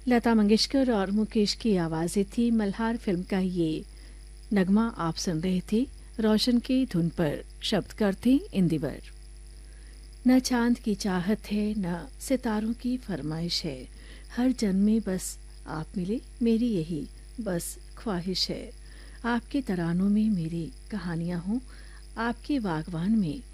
लता मंगेशकर और मुकेश की आवाज़ें थी। मल्हार फिल्म का ये नगमा आप सुन रहे थे। रोशन की धुन पर शब्दकर थे इंदिवर। न चांद की चाहत है न सितारों की फरमाइश है, हर जन्म में बस आप मिले मेरी यही बस ख्वाहिश है। आपके तरानों में मेरी कहानियाँ हों, आपके बागवान में